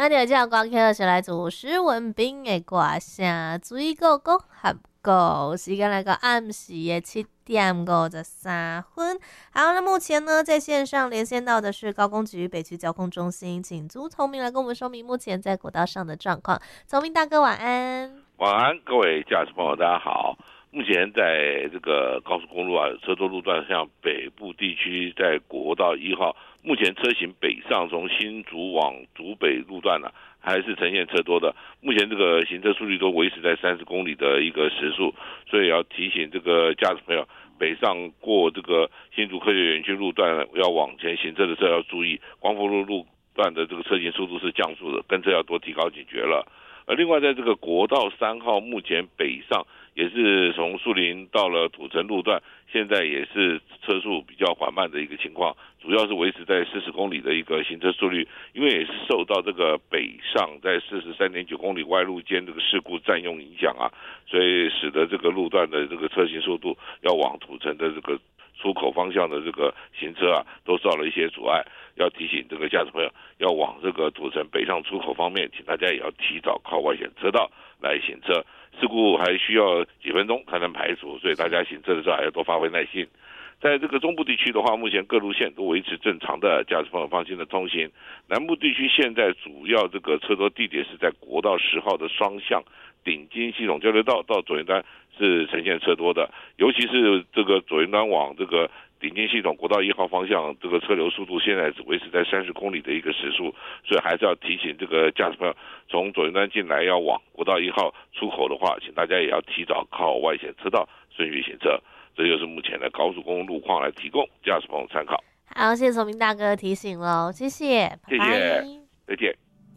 听到这首歌曲是来自施文彬的歌声《水果果合果》，时间来到暗时的7:53。好，那目前呢，在线上连线到的是高工局北区交通中心，请朱聪明来跟我们说明目前在国道上的状况。聪明大哥，晚安。 晚安，各位驾驶朋友，大家好。目前在这个高速公路车多路段，像北部地区在国道1号，目前车行北上，从新竹往竹北路段还是呈现车多的。目前这个行车速率都维持在30公里的一个时速，所以要提醒这个驾驶朋友，北上过这个新竹科学园区路段要往前行车的时候要注意，光复路段的这个车行速度是降速的，跟车要多提高警觉了。另外，在这个国道3号，目前北上也是从树林到了土城路段，现在也是车速比较缓慢的一个情况，主要是维持在40公里的一个行车速率，因为也是受到这个北上在43.9公里外路间这个事故占用影响所以使得这个路段的这个车行速度要往土城的这个出口方向的这个行车都受到了一些阻碍。要提醒这个驾驶朋友，要往这个土城北上出口方面，请大家也要提早靠外线车道来行车。事故还需要几分钟才能排除，所以大家行车的时候还要多发挥耐心。在这个中部地区的话，目前各路线都维持正常的，驾驶朋友放心的通行。南部地区现在主要这个车多地点是在国道10号的双向顶金系统交流道到左营端是呈现车多的，尤其是这个左营端往这个顶金系统国道1号方向，这个车流速度现在只维持在30公里的一个时速，所以还是要提醒这个驾驶朋友，从左营端进来要往国道1号出口的话，请大家也要提早靠外线车道顺序行车。这就是目前的高速公路路况，来提供驾驶朋友参考。 好，谢谢聪明大哥的提醒喽，谢谢， 谢谢， 拜拜， 再见。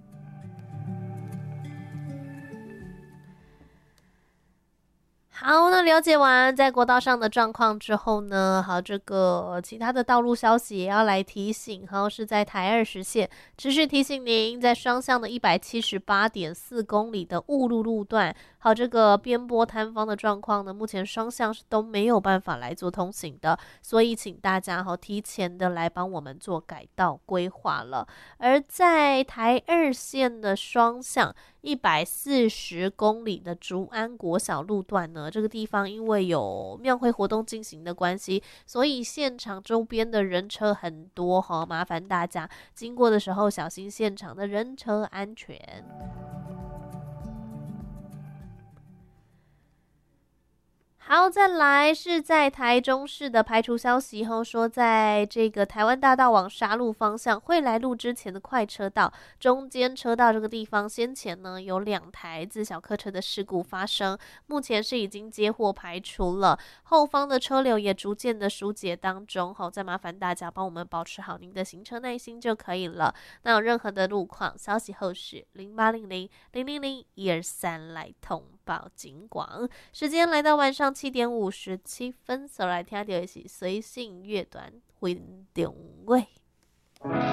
好，那了解完在国道上的状况之后呢，好，这个其他的道路消息也要来提醒。好，是在台20线，持续提醒您，在双向的178.4公里的雾路路段，好，这个边坡坍方的状况呢，目前双向是都没有办法来做通行的，所以请大家提前的来帮我们做改道规划了。而在台2线的双向140公里的竹安国小路段呢，这个地方因为有庙会活动进行的关系，所以现场周边的人车很多麻烦大家经过的时候小心现场的人车安全。好，再来是在台中市的排除消息后说，在这个台湾大道往沙鹿方向惠来路之前的快车道中间车道这个地方，先前呢有2台自小客车的事故发生，目前是已经接获排除了，后方的车流也逐渐的疏解当中。再麻烦大家帮我们保持好您的行车耐心就可以了。那有任何的路况消息后是0800-000-123来通报警广。时间来到晚上7:57，所来听到的是随性乐团《云中月》。